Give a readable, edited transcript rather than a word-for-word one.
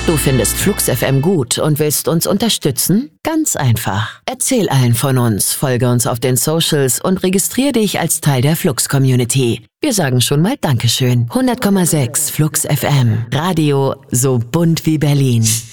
Du findest Flux FM gut und willst uns unterstützen? Ganz einfach. Erzähl allen von uns, folge uns auf den Socials und registriere dich als Teil der Flux-Community. Wir sagen schon mal Dankeschön. 100,6 Flux FM. Radio so bunt wie Berlin.